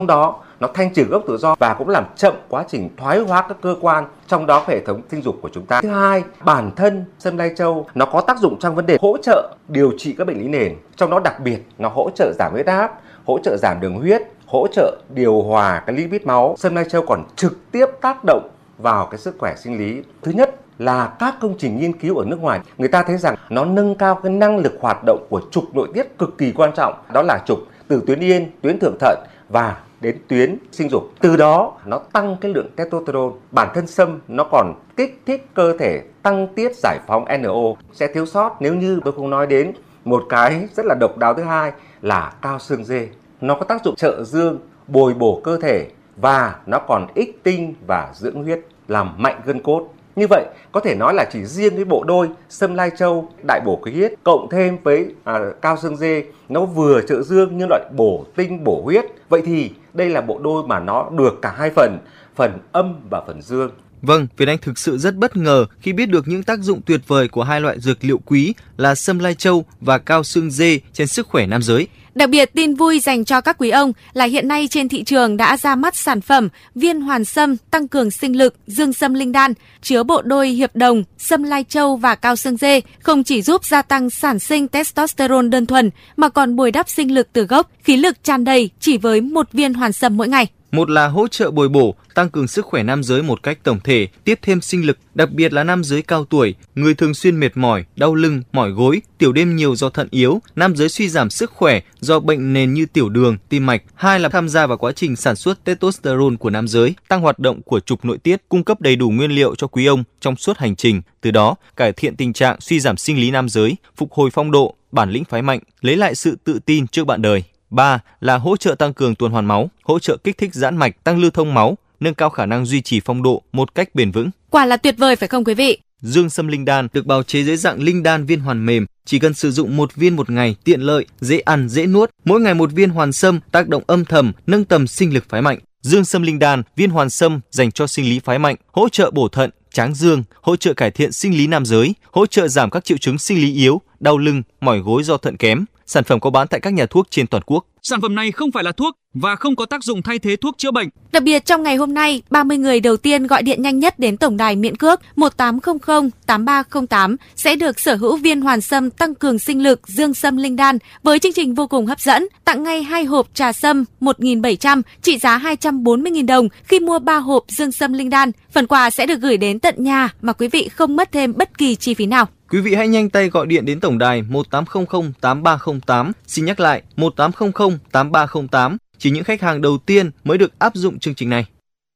Trong đó nó thanh trừ gốc tự do và cũng làm chậm quá trình thoái hóa các cơ quan, trong đó hệ thống sinh dục của chúng ta. Thứ hai, bản thân sâm lai châu nó có tác dụng trong vấn đề hỗ trợ điều trị các bệnh lý nền, trong đó đặc biệt nó hỗ trợ giảm huyết áp, hỗ trợ giảm đường huyết, hỗ trợ điều hòa cái lipid máu. Sâm lai châu còn trực tiếp tác động vào cái sức khỏe sinh lý. Thứ nhất là các công trình nghiên cứu ở nước ngoài, người ta thấy rằng nó nâng cao cái năng lực hoạt động của trục nội tiết cực kỳ quan trọng, đó là trục từ tuyến yên, tuyến thượng thận và đến tuyến sinh dục. Từ đó nó tăng cái lượng testosterone. Bản thân sâm nó còn kích thích cơ thể tăng tiết giải phóng NO. Sẽ thiếu sót nếu như tôi không nói đến một cái rất là độc đáo thứ hai là cao xương dê. Nó có tác dụng trợ dương, bồi bổ cơ thể và nó còn ích tinh và dưỡng huyết, làm mạnh gân cốt. Như vậy có thể nói là chỉ riêng cái bộ đôi sâm lai châu đại bổ khí huyết cộng thêm với cao xương dê, nó vừa trợ dương nhưng lại bổ tinh bổ huyết. Vậy thì đây là bộ đôi mà nó được cả hai phần âm và phần dương. Vâng, Việt Anh thực sự rất bất ngờ khi biết được những tác dụng tuyệt vời của hai loại dược liệu quý là sâm lai châu và cao xương dê trên sức khỏe nam giới. Đặc biệt, tin vui dành cho các quý ông là hiện nay trên thị trường đã ra mắt sản phẩm viên hoàn sâm tăng cường sinh lực dương sâm linh đan, chứa bộ đôi hiệp đồng sâm lai châu và cao xương dê, không chỉ giúp gia tăng sản sinh testosterone đơn thuần mà còn bồi đắp sinh lực từ gốc, khí lực tràn đầy chỉ với một viên hoàn sâm mỗi ngày. Một là hỗ trợ bồi bổ, tăng cường sức khỏe nam giới một cách tổng thể, tiếp thêm sinh lực, đặc biệt là nam giới cao tuổi, người thường xuyên mệt mỏi, đau lưng, mỏi gối, tiểu đêm nhiều do thận yếu, nam giới suy giảm sức khỏe do bệnh nền như tiểu đường, tim mạch. Hai là tham gia vào quá trình sản xuất testosterone của nam giới, tăng hoạt động của trục nội tiết, cung cấp đầy đủ nguyên liệu cho quý ông trong suốt hành trình, từ đó cải thiện tình trạng suy giảm sinh lý nam giới, phục hồi phong độ, bản lĩnh phái mạnh, lấy lại sự tự tin trước bạn đời. 3 là hỗ trợ tăng cường tuần hoàn máu, hỗ trợ kích thích giãn mạch, tăng lưu thông máu, nâng cao khả năng duy trì phong độ một cách bền vững. Quả là tuyệt vời phải không quý vị? Dương sâm linh đan được bào chế dưới dạng linh đan viên hoàn mềm, chỉ cần sử dụng một viên một ngày, tiện lợi, dễ ăn, dễ nuốt. Mỗi ngày một viên hoàn sâm tác động âm thầm, nâng tầm sinh lực phái mạnh. Dương sâm linh đan viên hoàn sâm dành cho sinh lý phái mạnh, hỗ trợ bổ thận, tráng dương, hỗ trợ cải thiện sinh lý nam giới, hỗ trợ giảm các triệu chứng sinh lý yếu, đau lưng, mỏi gối do thận kém. Sản phẩm có bán tại các nhà thuốc trên toàn quốc. Sản phẩm này không phải là thuốc và không có tác dụng thay thế thuốc chữa bệnh. Đặc biệt trong ngày hôm nay, 30 người đầu tiên gọi điện nhanh nhất đến tổng đài miễn cước 1800 8308 sẽ được sở hữu viên hoàn sâm tăng cường sinh lực dương sâm linh đan với chương trình vô cùng hấp dẫn, tặng ngay 2 hộp trà sâm 1.700 trị giá 240.000 đồng khi mua 3 hộp dương sâm linh đan. Phần quà sẽ được gửi đến tận nhà mà quý vị không mất thêm bất kỳ chi phí nào. Quý vị hãy nhanh tay gọi điện đến tổng đài 1800 8308. Xin nhắc lại 1800 8308. Chỉ những khách hàng đầu tiên mới được áp dụng chương trình này.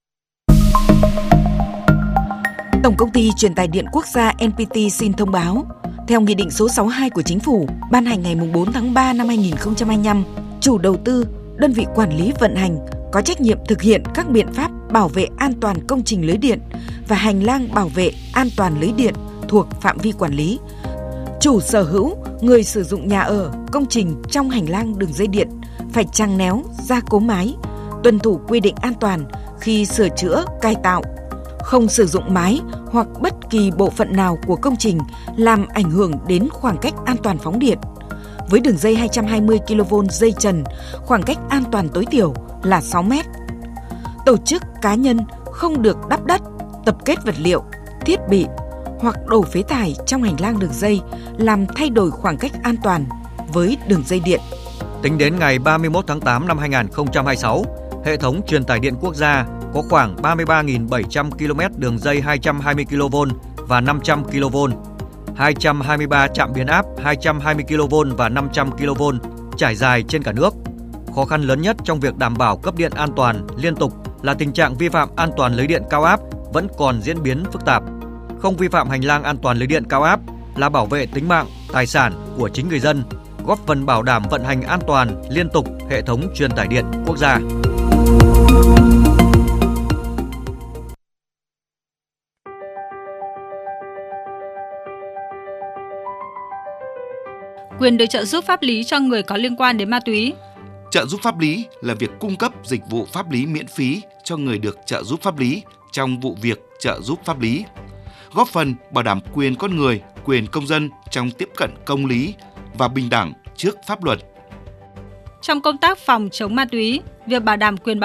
Tổng công ty Truyền tải điện quốc gia NPT xin thông báo, theo Nghị định số 62 của Chính phủ ban hành ngày 4 tháng 3 năm 2025, chủ đầu tư, đơn vị quản lý vận hành có trách nhiệm thực hiện các biện pháp bảo vệ an toàn công trình lưới điện và hành lang bảo vệ an toàn lưới điện thuộc phạm vi quản lý. Chủ sở hữu, người sử dụng nhà ở, công trình trong hành lang đường dây điện phải chằng néo, gia cố mái, tuân thủ quy định an toàn khi sửa chữa, cải tạo, không sử dụng mái hoặc bất kỳ bộ phận nào của công trình làm ảnh hưởng đến khoảng cách an toàn phóng điện. Với đường dây 220 kV dây trần, khoảng cách an toàn tối thiểu là 6 mét. Tổ chức cá nhân không được đắp đất, tập kết vật liệu, thiết bị hoặc đổ phế thải trong hành lang đường dây làm thay đổi khoảng cách an toàn với đường dây điện. Tính đến ngày 31 tháng 8 năm 2026, hệ thống truyền tải điện quốc gia có khoảng 33.700 km đường dây 220 kV và 500 kV, 223 trạm biến áp 220 kV và 500 kV trải dài trên cả nước. Khó khăn lớn nhất trong việc đảm bảo cấp điện an toàn liên tục là tình trạng vi phạm an toàn lưới điện cao áp vẫn còn diễn biến phức tạp. Không vi phạm hành lang an toàn lưới điện cao áp là bảo vệ tính mạng, tài sản của chính người dân, góp phần bảo đảm vận hành an toàn liên tục hệ thống truyền tải điện quốc gia. Quyền được trợ giúp pháp lý cho người có liên quan đến ma túy. Trợ giúp pháp lý là việc cung cấp dịch vụ pháp lý miễn phí cho người được trợ giúp pháp lý trong vụ việc trợ giúp pháp lý, góp phần bảo đảm quyền con người, quyền công dân trong tiếp cận công lý và bình đẳng trước pháp luật. trong công tác phòng chống ma túy, việc bảo đảm quyền